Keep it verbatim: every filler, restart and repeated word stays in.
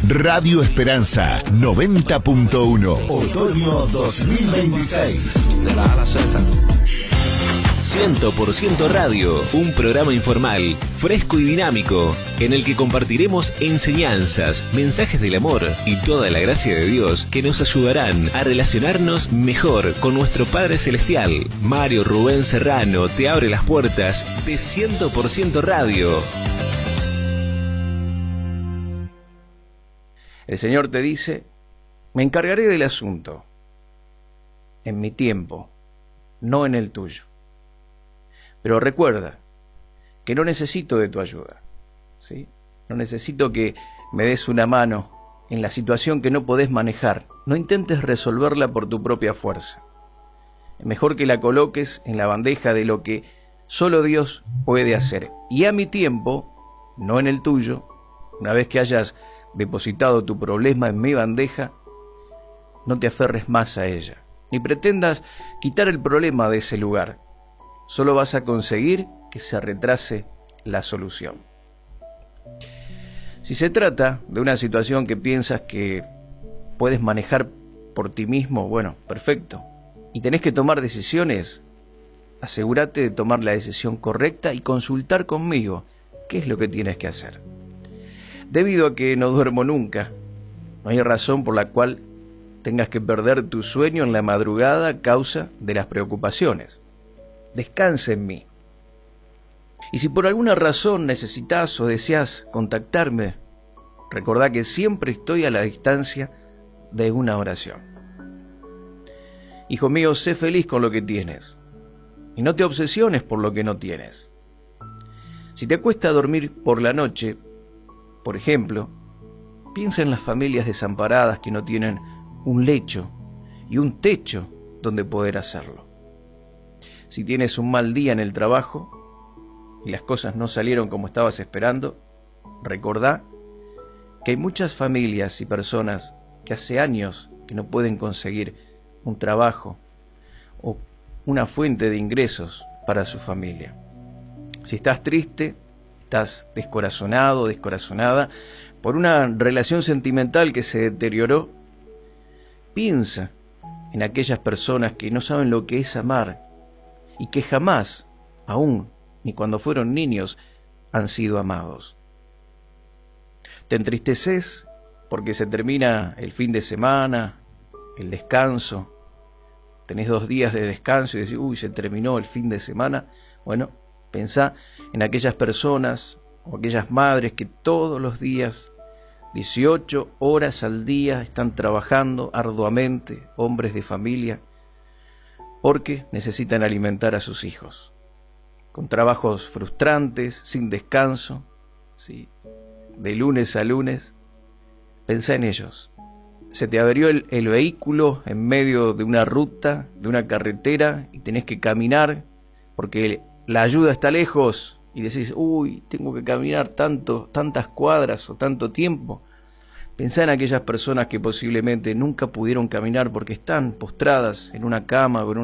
Radio Esperanza noventa punto uno. Otoño dos mil veintiséis. De la A a la Z. cien por ciento Radio, un programa informal, fresco y dinámico, en el que compartiremos enseñanzas, mensajes del amor y toda la gracia de Dios que nos ayudarán a relacionarnos mejor con nuestro Padre Celestial. Mario Rubén Serrano te abre las puertas de cien por ciento Radio. El Señor te dice: me encargaré del asunto, en mi tiempo, no en el tuyo. Pero recuerda que no necesito de tu ayuda, ¿sí? No necesito que me des una mano en la situación que no podés manejar. No intentes resolverla por tu propia fuerza. Es mejor que la coloques en la bandeja de lo que solo Dios puede hacer. Y a mi tiempo, no en el tuyo, una vez que hayas depositado tu problema en mi bandeja, no te aferres más a ella, ni pretendas quitar el problema de ese lugar. Solo vas a conseguir que se retrase la solución. Si se trata de una situación que piensas que puedes manejar por ti mismo, bueno, perfecto. Y tenés que tomar decisiones, asegúrate de tomar la decisión correcta y consultar conmigo qué es lo que tienes que hacer. Debido a que no duermo nunca, no hay razón por la cual tengas que perder tu sueño en la madrugada a causa de las preocupaciones. Descansa en mí. Y si por alguna razón necesitas o deseas contactarme, recordá que siempre estoy a la distancia de una oración. Hijo mío, sé feliz con lo que tienes y no te obsesiones por lo que no tienes. Si te cuesta dormir por la noche, por ejemplo, piensa en las familias desamparadas que no tienen un lecho y un techo donde poder hacerlo. Si tienes un mal día en el trabajo y las cosas no salieron como estabas esperando, recordá que hay muchas familias y personas que hace años que no pueden conseguir un trabajo o una fuente de ingresos para su familia. Si estás triste, estás descorazonado, descorazonada por una relación sentimental que se deterioró, piensa en aquellas personas que no saben lo que es amar y que jamás, aún ni cuando fueron niños, han sido amados. Te entristeces porque se termina el fin de semana, el descanso, tenés dos días de descanso y decís, uy, se terminó el fin de semana. Bueno, pensá en aquellas personas o aquellas madres que todos los días, dieciocho horas al día, están trabajando arduamente, hombres de familia, porque necesitan alimentar a sus hijos, con trabajos frustrantes, sin descanso, ¿sí? De lunes a lunes. Pensá en ellos. Se te averió el, el vehículo en medio de una ruta, de una carretera, y tenés que caminar porque la ayuda está lejos, y decís, uy, tengo que caminar tanto, tantas cuadras o tanto tiempo. Pensá en aquellas personas que posiblemente nunca pudieron caminar porque están postradas en una cama o en una